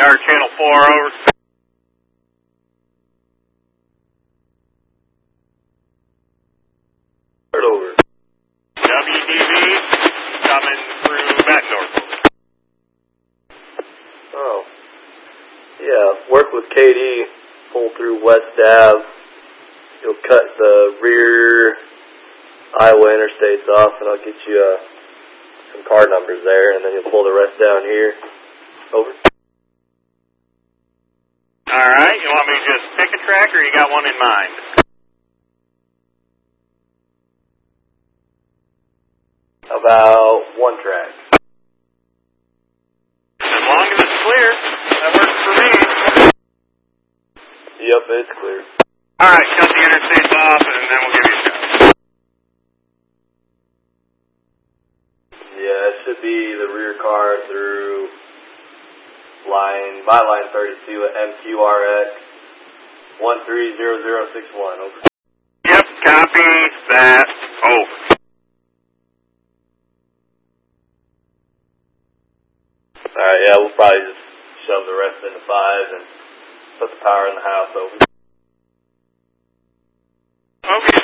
Tower, channel 4, over. Start over. WDV, coming through back door. Oh. Yeah, work with KD, pull through West Ave. You'll cut the rear Iowa interstates off, and I'll get you some car numbers there, and then you'll pull the rest down here. Over. Alright, you want me to just pick a track, or you got one in mind? About one track. As long as it's clear, that works for me. Yep, it's clear. Alright, cut the interstates off, and then we'll give you a shot. Yeah, it should be the rear car through my line 32 at MQRX 130061. Over. Yep, copy that. Over. Alright, yeah, we'll probably just shove the rest into 5 and put the power in the house. Over. Okay.